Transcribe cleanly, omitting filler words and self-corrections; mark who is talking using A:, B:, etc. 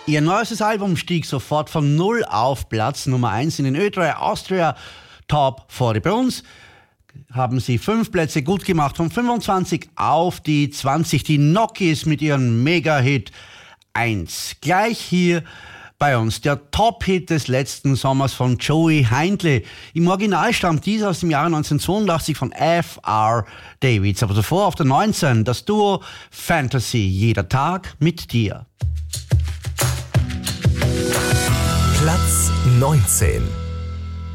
A: Ihr neuestes Album stieg sofort von 0 auf Platz Nummer 1 in den Ö3 Austria Top 40. Bei uns haben sie 5 Plätze gut gemacht, von 25 auf die 20. Die Nokis mit ihrem Mega-Hit 1. Gleich hier bei uns der Top-Hit des letzten Sommers von Joey Heindle. Im Original stammt dieser aus dem Jahre 1982 von F.R. Davids. Aber zuvor auf der 19 das Duo Fantasy, jeder Tag mit dir.
B: Platz 19.